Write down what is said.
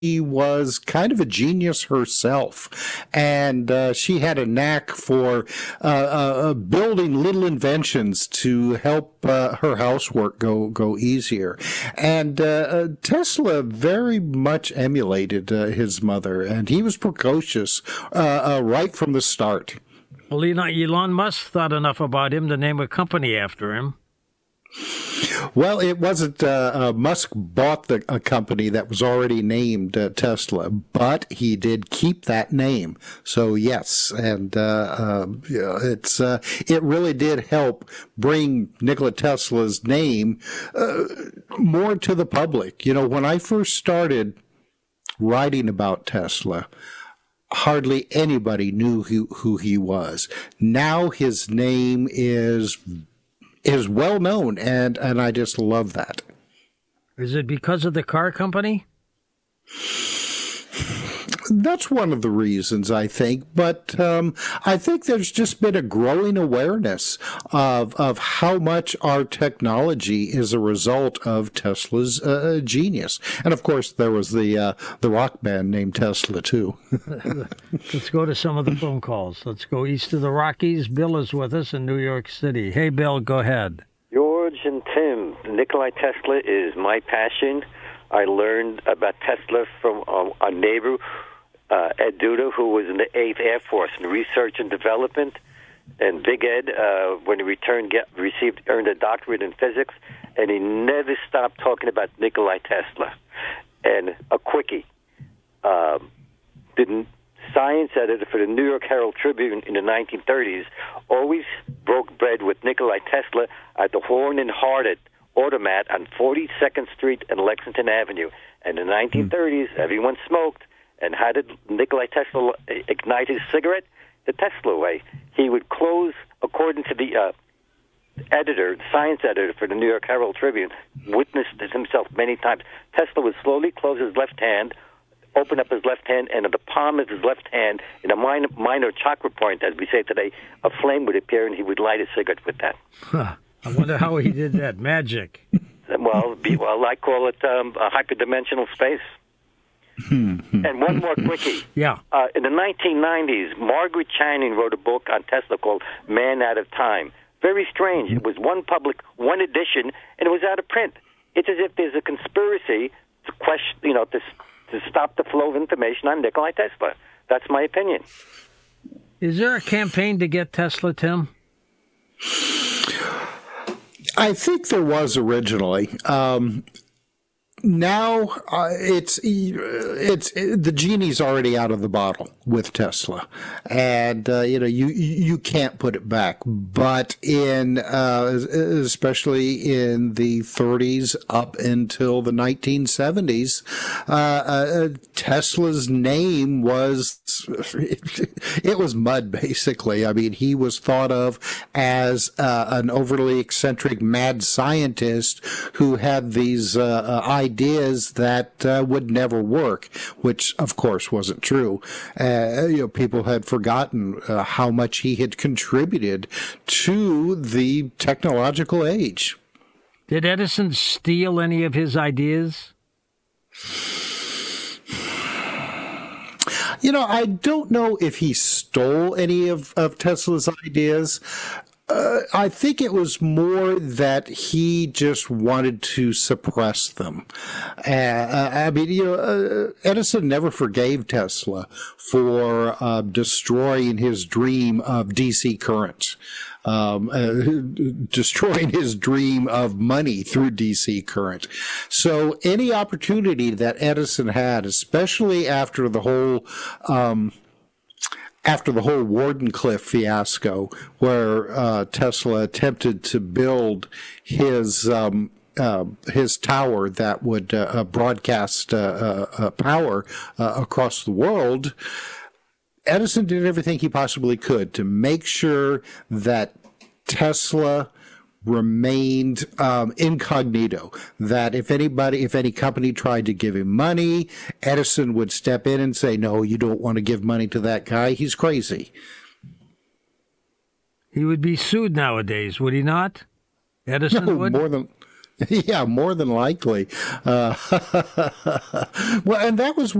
was kind of a genius herself, and she had a knack for building little inventions to help her housework go easier. And Tesla very much emulated his mother, and he was precocious right from the start. Well, Elon Musk thought enough about him to name a company after him. Well, it wasn't. Musk bought a company that was already named Tesla, but he did keep that name. So yes, and it really did help bring Nikola Tesla's name more to the public. You know, when I first started writing about Tesla, hardly anybody knew who he was. Now his name is well known, and I just love that. Is it because of the car company? That's one of the reasons, I think. But I think there's just been a growing awareness of how much our technology is a result of Tesla's genius. And, of course, there was the rock band named Tesla, too. Let's go to some of the phone calls. Let's go east of the Rockies. Bill is with us in New York City. Hey, Bill, go ahead. George and Tim, Nikola Tesla is my passion. I learned about Tesla from a neighbor, Ed Duda, who was in the 8th Air Force in research and development. And Big Ed, when he returned, earned a doctorate in physics, and he never stopped talking about Nikola Tesla. And a quickie, the science editor for the New York Herald Tribune in the 1930s always broke bread with Nikola Tesla at the Horn and Hardart Automat on 42nd Street and Lexington Avenue. And in the 1930s, everyone smoked. And how did Nikola Tesla ignite his cigarette? The Tesla way. He would close, according to the science editor for the New York Herald Tribune, witnessed this himself many times. Tesla would slowly close his left hand, open up his left hand, and at the palm of his left hand, in a minor chakra point, as we say today, a flame would appear, and he would light a cigarette with that. Huh. I wonder how he did that. Magic. Well, I call it a hyperdimensional space. And one more quickie. Yeah. In the 1990s, Margaret Channing wrote a book on Tesla called Man Out of Time. Very strange. It was one edition, and it was out of print. It's as if there's a conspiracy to question, to stop the flow of information on Nikola Tesla. That's my opinion. Is there a campaign to get Tesla, Tim? I think there was originally. Now it's the genie's already out of the bottle with Tesla, and you can't put it back. But especially in the 30s up until the 1970s, Tesla's name was it was mud, basically. I mean, he was thought of as an overly eccentric mad scientist who had these ideas that would never work, which of course wasn't true. People had forgotten how much he had contributed to the technological age. Did Edison steal any of his ideas? I don't know if he stole any of Tesla's ideas. I think it was more that he just wanted to suppress them. Edison never forgave Tesla for destroying his dream of DC current. Destroying his dream of money through DC current. So any opportunity that Edison had, especially after the whole Wardenclyffe fiasco, where Tesla attempted to build his tower that would broadcast power across the world, Edison did everything he possibly could to make sure that Tesla remained incognito, that if any company tried to give him money, Edison would step in and say, no, you don't want to give money to that guy. He's crazy. He would be sued nowadays, would he not? Edison would? Yeah, more than likely. Well, and that was